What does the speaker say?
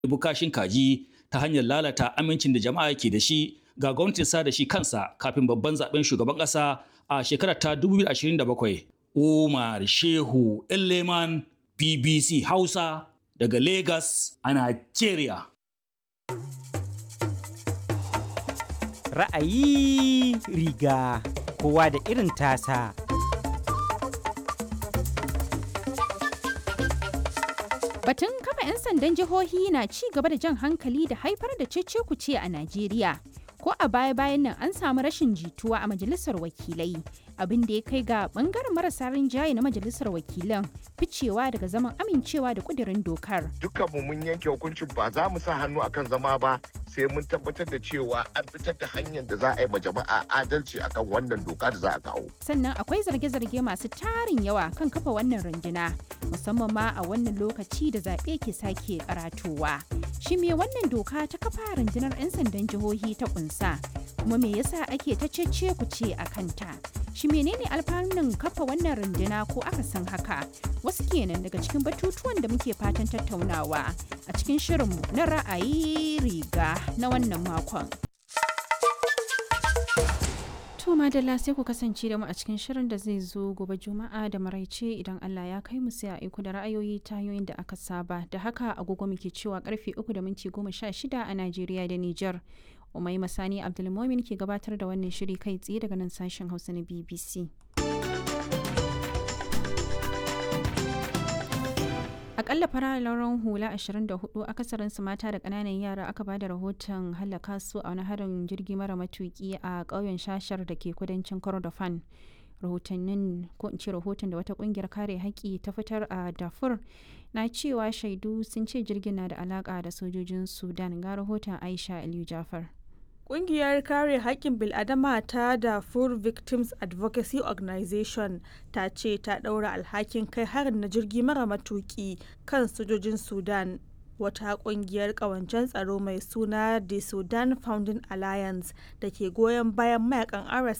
bukashin kaji ta hanyar lalata amincin da jama'a ke da shi ga gwamnatin sa da shi kansa kafin babban zaben shugaban ƙasa a shekarar ta 2027. Umar Shehu Leman, BBC Hausa daga Lagos a Nigeria. Ra'ayi riga kowa da irin tasa. Batun kafa 'yan sandan jihohi na ci gaba da jan hankali da haifar da cece-kuce a Najeriya. Ko a baya-bayan nan an samu rashin jituwa a majalisar wakilai, abin da ya kai ga bangaren marasa rinjaye na majalisar wakilan ficewa daga zaman amincewa da kudirin dokar. Dukkanmu mun yanke hukuncin ba za mu sa hannu akan zama ba sai mun tabbatar da cewa an fitar da hanyar da za a yi ma jama'a adalci akan wannan doka da za a kawo. Sannan akwai zarge-zarge masu tarin yawa kan kafa wannan runduna, musamman ma a wannan lokaci da zaɓe ke sake karatowa. Shi me wannan doka ta kafa rundunar 'yan sandan jihohi ta kunsa? Kuma me yasa ake ta cece ku ce a kanta? Shi menene alfanun kafa wannan runduna ko aka san haka? Wasu kenan daga cikin batutuwan da muke fatan tattaunawa a cikin shirinmu na ra'ayi riga na wannan makon. To madalla sai ku kasance da mu a cikin shirin da zai zo gobe Juma'a da maraice idan Allah ya kai mu sai a aiko da ra'ayoyi ta hanyoyin da aka saba. Da haka agogo muke cewa karfe 3:16 a Najeriya da Nijar. Umaima Sani Abdulmumin ke gabatar da wannan shiri kai tsaye daga nan sashen Hausa na BBC. Akalla fararen hula 24 akasarinsu mata da ƙananan yara aka bada rahoton halaka su a wani harin jirgi mara matuki a ƙauyen Shashar da ke kudancin Kordofan. Rahoton da wata ƙungiyar kare haƙƙi ta fitar a Darfur na cewa shaidu sun ce jirgin na da alaƙa da sojojin Sudan. Ga rahoton Aisha Aliyu Jafar. Ƙungiyar kare haƙƙin bil'adama ta Darfur Victims Advocacy Organization ta ce ta ɗaura alhakin kai harin na jirgi mara matuƙi kan sojojin Sudan. Wata ƙungiyar ƙawancen tsaro mai suna The Sudan Founding Alliance da ke goyon bayan mayakan